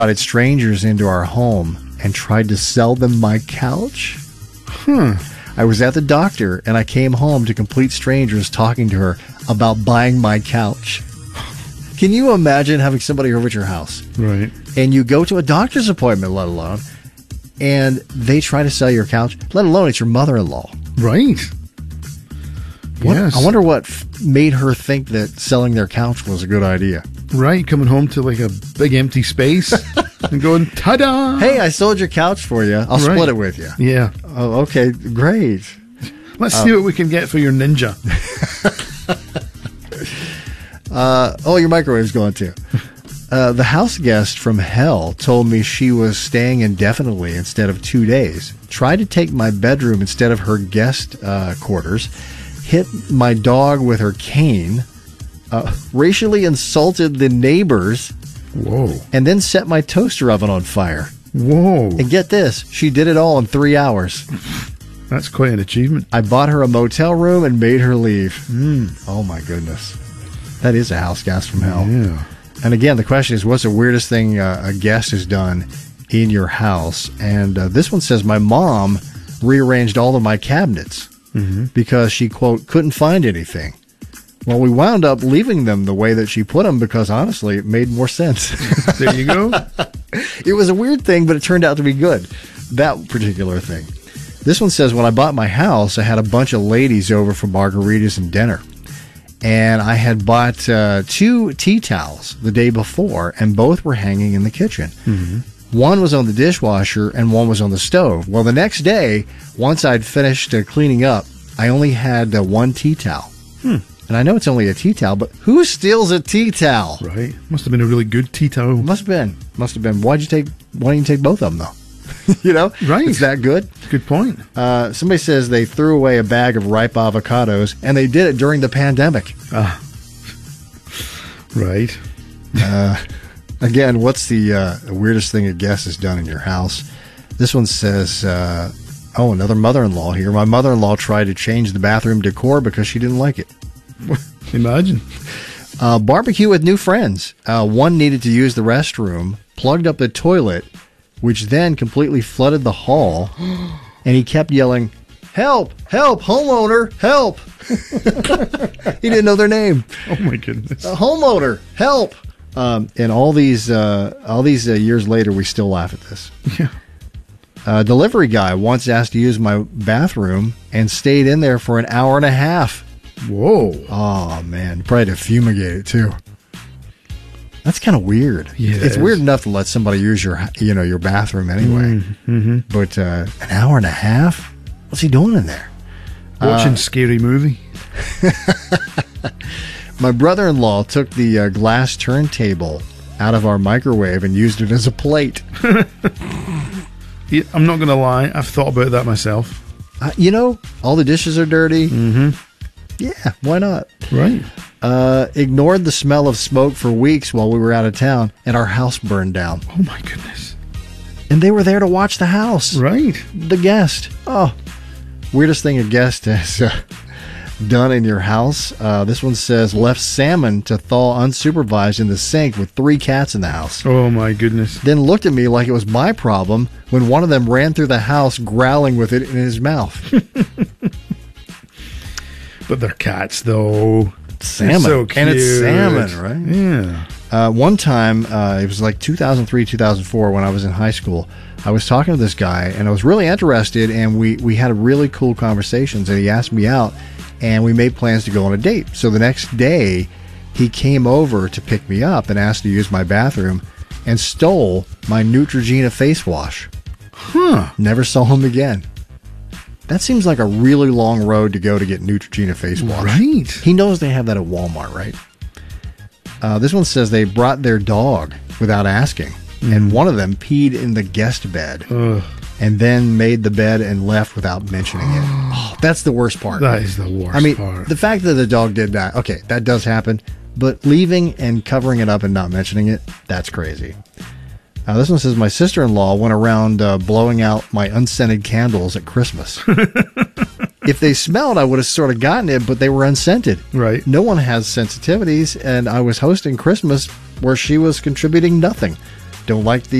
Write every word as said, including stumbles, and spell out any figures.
invited strangers into our home and tried to sell them my couch. Hmm. I was at the doctor, and I came home to complete strangers talking to her about buying my couch. Can you imagine having somebody over at your house? Right. And you go to a doctor's appointment, let alone, and they try to sell your couch, let alone it's your mother-in-law. Right. What, Yes. I wonder what f- made her think that selling their couch was a good idea. Right. Coming home to like a big empty space and going, ta-da! Hey, I sold your couch for you. I'll Right. split it with you. Yeah. Oh, okay, great. Let's see what we can get for your Ninja. Uh, oh, your microwave's going too. Uh, the house guest from hell told me she was staying indefinitely instead of two days. Tried to take my bedroom instead of her guest uh, quarters. Hit my dog with her cane. Uh, racially insulted the neighbors. Whoa. And then set my toaster oven on fire. Whoa. And get this, she did it all in three hours. That's quite an achievement. I bought her a motel room and made her leave. Mm, oh my goodness. That is a house guest from hell. Yeah. And again, the question is, what's the weirdest thing uh, a guest has done in your house? And uh, this one says, my mom rearranged all of my cabinets Mm-hmm. because she, quote, couldn't find anything. Well, we wound up leaving them the way that she put them because, honestly, it made more sense. There you go. It was a weird thing, but it turned out to be good, that particular thing. This one says, when I bought my house, I had a bunch of ladies over for margaritas and dinner. And I had bought uh, two tea towels the day before, and both were hanging in the kitchen. Mm-hmm. One was on the dishwasher, and one was on the stove. Well, the next day, once I'd finished uh, cleaning up, I only had uh, one tea towel. Hmm. And I know it's only a tea towel, but who steals a tea towel? Right. Must have been a really good tea towel. Must have been. Must have been. Why'd you take, why didn't you take both of them, though? You know? Right. It's that good. Good point. Uh, somebody says they threw away a bag of ripe avocados, and they did it during the pandemic. Ah. Right. Uh, again, what's the uh, weirdest thing a guest has done in your house? This one says, uh, oh, another mother-in-law here. My mother-in-law tried to change the bathroom decor because she didn't like it. Imagine. Uh, barbecue with new friends. Uh, one needed to use the restroom, plugged up the toilet, which then completely flooded the hall, and he kept yelling, help, help, homeowner, help. He didn't know their name. Oh, my goodness. Uh, homeowner, help. Um, and all these uh, all these uh, years later, we still laugh at this. Yeah. Uh, delivery guy once asked to use my bathroom and stayed in there for an hour and a half. Whoa. Oh, man. Probably to fumigate it, too. That's kind of weird. Yeah, it's it weird is. enough to let somebody use your, you know, your bathroom anyway. Mm-hmm. But uh, an hour and a half? What's he doing in there? Watching Uh, Scary Movie. My brother-in-law took the uh, glass turntable out of our microwave and used it as a plate. Yeah, I'm not going to lie. I've thought about that myself. Uh, you know, all the dishes are dirty. Mm-hmm. Yeah, why not? Right. Uh, ignored the smell of smoke for weeks while we were out of town, and our house burned down. Oh, my goodness. And they were there to watch the house. Right. The guest. Oh, weirdest thing a guest has uh, done in your house. Uh, this one says, left salmon to thaw unsupervised in the sink with three cats in the house. Oh, my goodness. Then looked at me like it was my problem when one of them ran through the house growling with it in his mouth. But they're cats, though. Salmon. So cute. And it's salmon, right? Yeah. Uh, one time, uh, it was like two thousand three, two thousand four, when I was in high school, I was talking to this guy, and I was really interested, and we, we had a really cool conversations, and he asked me out, and we made plans to go on a date. So the next day, he came over to pick me up and asked to use my bathroom and stole my Neutrogena face wash. Huh. Never saw him again. That seems like a really long road to go to get Neutrogena face wash. Right. He knows they have that at Walmart, right? Uh, this one says they brought their dog without asking, mm. and one of them peed in the guest bed, Ugh. and then made the bed and left without mentioning it. Oh, that's the worst part. That is the worst I mean, part. the fact that the dog did that, okay, that does happen, but leaving and covering it up and not mentioning it, that's crazy. Uh, this one says, my sister-in-law went around uh, blowing out my unscented candles at Christmas. If they smelled, I would have sort of gotten it, but they were unscented. Right. No one has sensitivities, and I was hosting Christmas where she was contributing nothing don't like the